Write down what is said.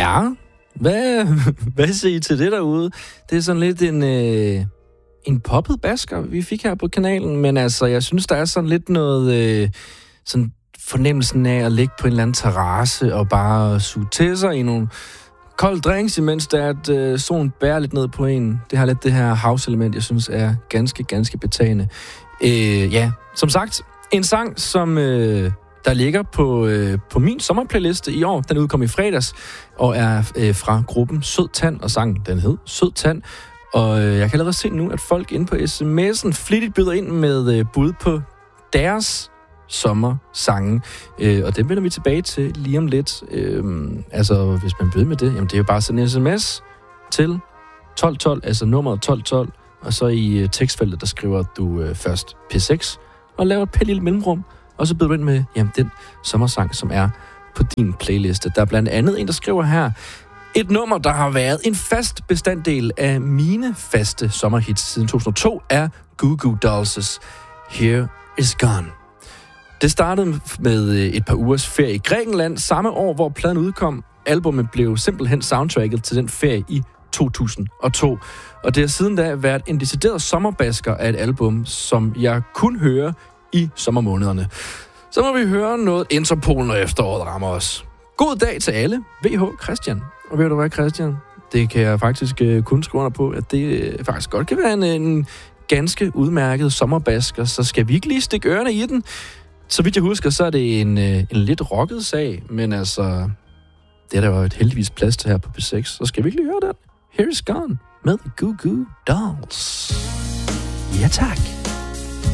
Ja, hvad siger I til det derude? Det er sådan lidt en poppet basker, vi fik her på kanalen, men altså, jeg synes, der er sådan lidt noget sådan fornemmelsen af at ligge på en eller anden terrasse og bare suge til sig i nogle kold drinks, imens der er, at solen bærer lidt ned på en. Det har lidt det her house-element, jeg synes er ganske, ganske betagende. Ja, som sagt, en sang, som der ligger på min sommerplayliste i år. Den udkom i fredags, og er fra gruppen Sød Tand, og sangen, den hed Sød Tand. Og jeg kan allerede se nu, at folk inde på sms'en flittigt byder ind med bud på deres sommersange. Og dem vender vi tilbage til lige om lidt. Altså, hvis man byder med det, jamen det er jo bare sådan en sms til 1212, altså nummeret 1212, og så i tekstfeltet, der skriver du først P6, og laver et lille mellemrum, og så byder du ind med den sommersang, som er på din playliste. Der er blandt andet en, der skriver her, et nummer, der har været en fast bestanddel af mine faste sommerhits siden 2002, er Goo Goo Dolls' Here Is Gone. Det startede med et par ugers ferie i Grækenland samme år, hvor pladen udkom. Albummet blev simpelthen soundtracket til den ferie i 2002. Og det har siden da været en decideret sommerbasker af et album, som jeg kun hører i sommermånederne. Så må vi høre noget Interpol, når efteråret rammer os. God dag til alle. VH Christian. Og ved du hvad, Christian? Det kan jeg faktisk kun skrive under på, at det faktisk godt kan være en ganske udmærket sommerbasker, så skal vi ikke lige stikke ørerne i den. Så vidt jeg husker, så er det en lidt rocket sag, men altså, det er der jo et heldigvis plads til her på P6, så skal vi ikke lige høre den? Here Is Gone med Goo Goo Dolls. Ja, tak.